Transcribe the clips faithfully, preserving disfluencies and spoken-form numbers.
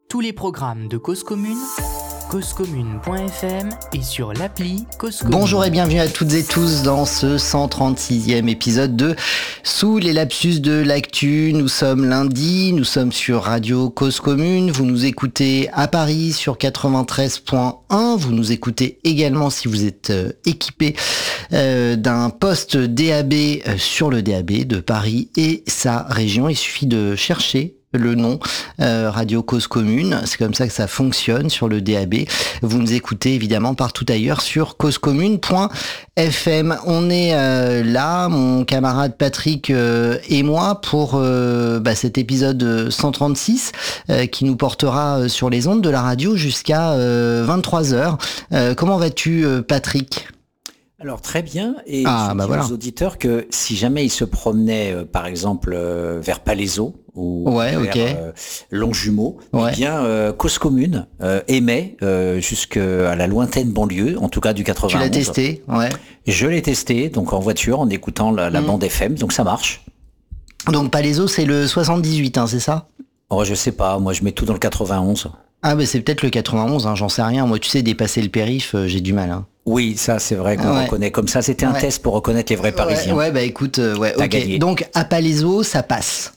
Tous les programmes de Cause Commune, cause commune point f m et sur l'appli Cause Commune. Bonjour et bienvenue à toutes et tous dans ce cent trente-sixième épisode de Sous les lapsus de l'actu. Nous sommes lundi, nous sommes sur Radio Cause Commune. Vous nous écoutez à Paris sur quatre-vingt-treize point un. Vous nous écoutez également si vous êtes euh, équipé euh, d'un poste D A B euh, sur le D A B de Paris et sa région. Il suffit de chercher le nom euh, Radio Cause Commune, c'est comme ça que ça fonctionne sur le D A B. Vous nous écoutez évidemment partout ailleurs sur cause commune point f m. On est euh, là, mon camarade Patrick euh, et moi, pour euh, bah, cet épisode cent trente-six euh, qui nous portera sur les ondes de la radio jusqu'à euh, vingt-trois heures. Euh, comment vas-tu, euh, Patrick ? Alors très bien, et ah, je bah dis voilà. aux auditeurs que si jamais ils se promenaient euh, par exemple euh, vers Palaiseau ou ouais, vers okay. euh, Longjumeau, ouais. eh bien euh, Cause Commune euh, émet euh, jusqu'à la lointaine banlieue, en tout cas du quatre-vingt-onze. Tu l'as testé, ouais. Je l'ai testé, donc en voiture, en écoutant la, la mmh. bande F M, donc ça marche. Donc Palaiseau, c'est le soixante-dix-huit, hein, c'est ça ? Oh, je sais pas, moi je mets tout dans le quatre-vingt-onze. Ah bah c'est peut-être le quatre-vingt-onze, hein, j'en sais rien. Moi tu sais, dépasser le périph', euh, j'ai du mal. Hein. Oui, ça c'est vrai qu'on ouais. reconnaît comme ça. C'était un ouais. test pour reconnaître les vrais Parisiens. Ouais, ouais bah écoute, euh, ouais, T'as ok. gagné. Donc à Palaiseau, ça passe.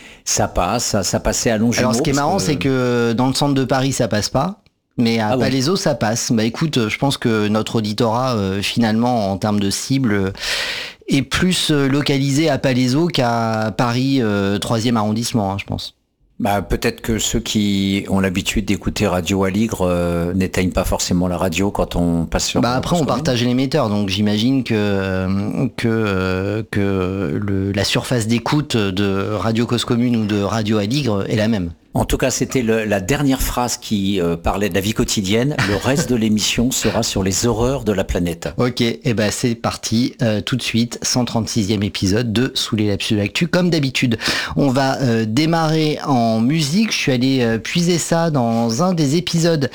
Ça passe, ça, ça passait à Longjumeau. Alors ce qui est marrant, que... c'est que dans le centre de Paris, ça passe pas. Mais à ah Palaiseau, bon. ça passe. Bah écoute, je pense que notre auditorat, euh, finalement, en termes de cible, euh, est plus euh, localisé à Palaiseau qu'à Paris, euh, troisième arrondissement, hein, je pense. Bah, peut-être que ceux qui ont l'habitude d'écouter Radio Aligre euh, n'éteignent pas forcément la radio quand on passe sur... Bah après on partage l'émetteur, donc j'imagine que que que le, la surface d'écoute de Radio Cause Commune ou de Radio Aligre est la même. En tout cas, c'était le, la dernière phrase qui euh, parlait de la vie quotidienne. Le reste de l'émission sera sur les horreurs de la planète. Ok, et eh ben c'est parti, euh, tout de suite, cent trente-sixième épisode de Sous les lapsus de l'actu. Comme d'habitude, on va euh, démarrer en musique. Je suis allé euh, puiser ça dans un des épisodes,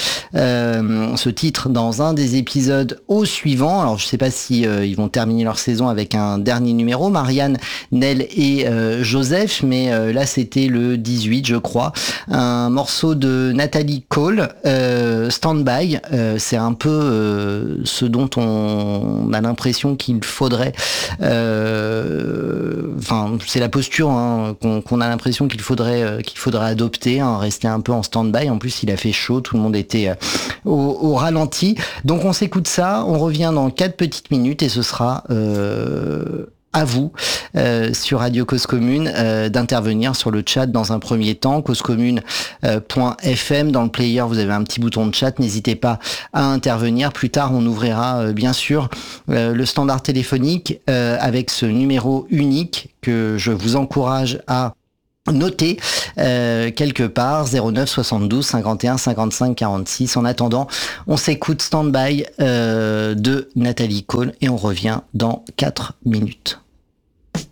euh, ce titre dans un des épisodes au suivant. Alors je sais pas si euh, ils vont terminer leur saison avec un dernier numéro, Marianne, Nel et euh, Joseph, mais euh, là c'était le dix-huit, je crois. Un morceau de Nathalie Cole, euh, Stand By, euh, c'est un peu euh, ce dont on a l'impression qu'il faudrait, euh, enfin c'est la posture hein, qu'on, qu'on a l'impression qu'il faudrait euh, qu'il faudrait adopter, hein, rester un peu en stand-by. En plus il a fait chaud, tout le monde était euh, au, au ralenti. Donc on s'écoute ça, on revient dans quatre petites minutes et ce sera euh, à vous, euh, sur Radio Cause Commune, euh, d'intervenir sur le chat dans un premier temps, cause commune point f m. Dans le player, vous avez un petit bouton de chat, n'hésitez pas à intervenir. Plus tard, on ouvrira euh, bien sûr euh, le standard téléphonique euh, avec ce numéro unique que je vous encourage à notez euh, quelque part, zéro neuf soixante-douze cinquante et un cinquante-cinq quarante-six. En attendant, on s'écoute Stand By euh, de Nathalie Cole et on revient dans quatre minutes.